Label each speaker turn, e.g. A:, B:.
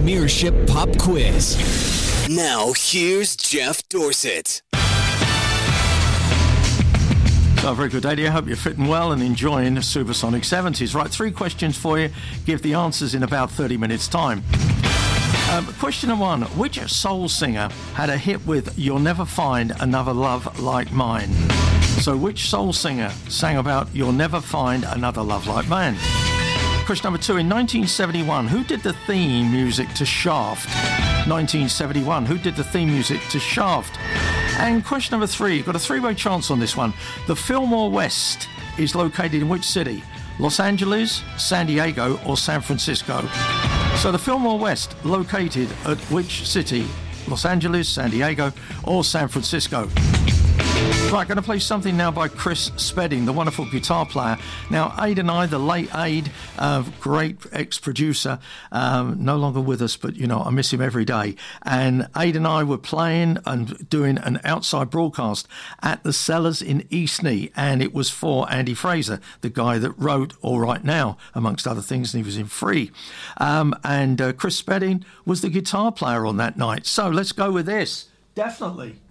A: Premiership Pop Quiz. Now, here's Jeff Dorsett.
B: So, very good day to you. I hope you're fitting well and enjoying Supersonic 70s. Right, 3 questions for you. Give the answers in about 30 minutes' time. Question number 1. Which soul singer had a hit with You'll Never Find Another Love Like Mine? So, which soul singer sang about You'll Never Find Another Love Like Mine? Question number 2. In 1971, who did the theme music to Shaft? 1971, who did the theme music to Shaft? And question number 3, you've got a 3-way chance on this one. The Fillmore West is located in which city? Los Angeles, San Diego, or San Francisco? So the Fillmore West, located at which city? Los Angeles, San Diego, or San Francisco? Right, going to play something now by Chris Spedding, the wonderful guitar player. Now, Aid and I, the late Aid, great ex-producer, no longer with us, but, you know, I miss him every day. And Aid and I were playing and doing an outside broadcast at the Cellars in Eastney, and it was for Andy Fraser, the guy that wrote All Right Now, amongst other things, and he was in Free. And Chris Spedding was the guitar player on that night. So let's go with this. Definitely.